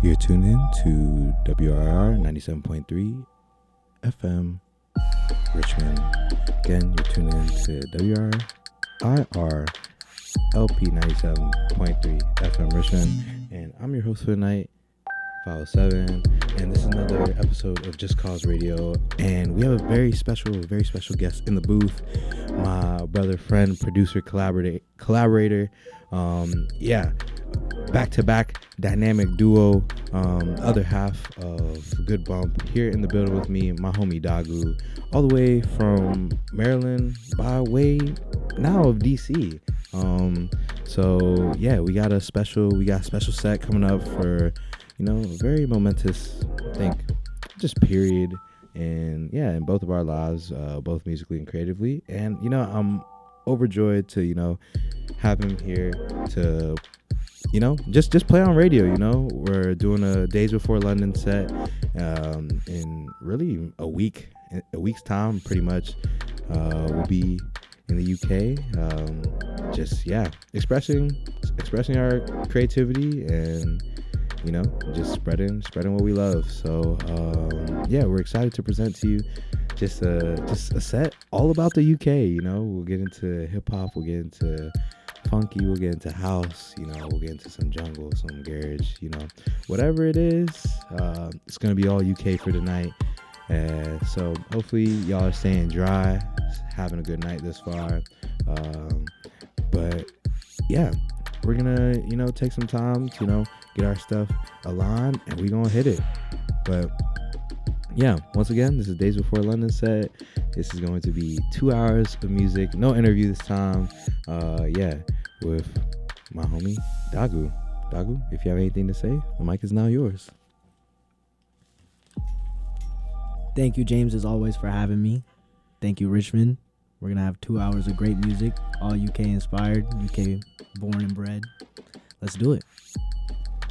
You're tuned in to WRR 97.3 FM Richmond. Again, you're tuned in to WRIR LP 97.3 FM Richmond. And I'm your host for the night, 507. And this is another episode of Just Cause Radio. And we have a very special guest in the booth. My brother, friend, producer, collaborator. Back-to-back dynamic duo, other half of Good Bump here in the building with me, my homie Dagu, all the way from Maryland by way now of DC. We got a special set coming up for, a very momentous, I think, just period in both of our lives, both musically and creatively. And I'm overjoyed to have him here to just play on radio. We're doing a Days Before London set in really a week's time, pretty much. We'll be in the UK, expressing our creativity and just spreading what we love. So we're excited to present to you just a set all about the UK. We'll get into hip hop, we'll get into funky, we'll get into house, we'll get into some jungle, some garage, whatever it is, it's gonna be all UK for tonight. So hopefully y'all are staying dry, having a good night this far. We're gonna take some time to get our stuff aligned, and we're gonna hit it. But once again, this is Days Before London set. This is going to be 2 hours of music, no interview this time. With my homie Dagu. Dagu, if you have anything to say, the mic is now yours. Thank you, James, as always, for having me. Thank you, Richmond. We're gonna have 2 hours of great music, all UK inspired, UK born and bred. Let's do it.